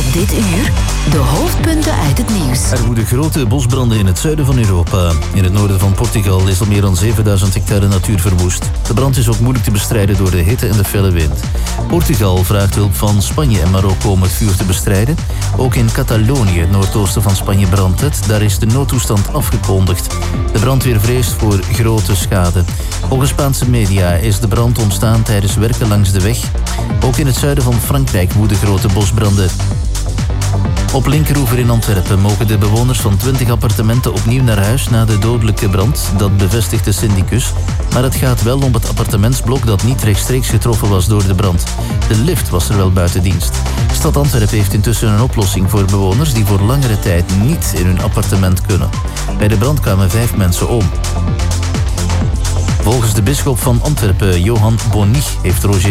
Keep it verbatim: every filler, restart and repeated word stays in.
Dit uur de hoofdpunten uit het nieuws. Er woeden grote bosbranden in het zuiden van Europa. In het noorden van Portugal is al meer dan zevenduizend hectare natuur verwoest. De brand is ook moeilijk te bestrijden door de hitte en de felle wind. Portugal vraagt hulp van Spanje en Marokko om het vuur te bestrijden. Ook in Catalonië, het noordoosten van Spanje, brandt het. Daar is de noodtoestand afgekondigd. De brandweer vreest voor grote schade. Volgens Spaanse media is de brand ontstaan tijdens werken langs de weg. Ook in het zuiden van Frankrijk woeden grote bosbranden. Op Linkeroever in Antwerpen mogen de bewoners van twintig appartementen opnieuw naar huis na de dodelijke brand. Dat bevestigt de syndicus. Maar het gaat wel om het appartementsblok dat niet rechtstreeks getroffen was door de brand. De lift was er wel buiten dienst. Stad Antwerpen heeft intussen een oplossing voor bewoners die voor langere tijd niet in hun appartement kunnen. Bij de brand kwamen vijf mensen om. Volgens de bisschop van Antwerpen, Johan Bonny, heeft Roger